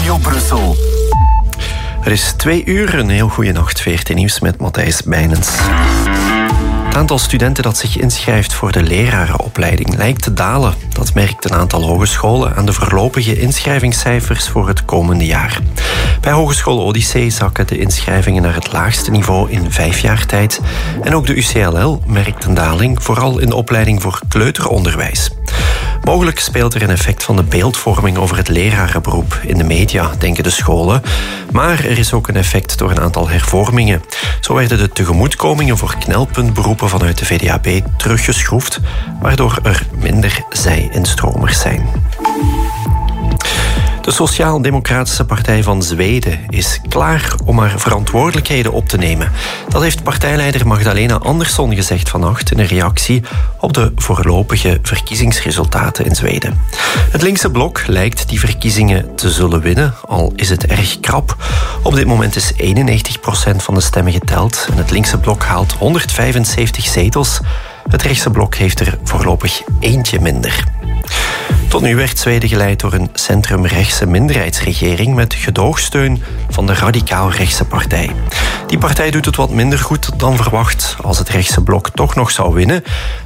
Radio Brussel. Er is 2 uur, een heel goede nacht. VRT Nieuws met Matthijs Bijnens. Het aantal studenten dat zich inschrijft voor de lerarenopleiding lijkt te dalen. Dat merkt een aantal hogescholen aan de voorlopige inschrijvingscijfers voor het komende jaar. Bij Hogeschool Odyssee zakken de inschrijvingen naar het laagste niveau in 5 jaar tijd. En ook de UCLL merkt een daling, vooral in de opleiding voor kleuteronderwijs. Mogelijk speelt er een effect van de beeldvorming over het lerarenberoep in de media, denken de scholen. Maar er is ook een effect door een aantal hervormingen. Zo werden de tegemoetkomingen voor knelpuntberoepen vanuit de VDAB teruggeschroefd, waardoor er minder zij-instromers zijn. De Sociaal-Democratische Partij van Zweden is klaar om haar verantwoordelijkheden op te nemen. Dat heeft partijleider Magdalena Andersson gezegd vannacht in een reactie op de voorlopige verkiezingsresultaten in Zweden. Het linkse blok lijkt die verkiezingen te zullen winnen, al is het erg krap. Op dit moment is 91% van de stemmen geteld en het linkse blok haalt 175 zetels. Het rechtse blok heeft er voorlopig eentje minder. Tot nu werd Zweden geleid door een centrumrechtse minderheidsregering met gedoogsteun van de radicaal-rechtse partij. Die partij doet het wat minder goed dan verwacht. Als het rechtse blok toch nog zou winnen,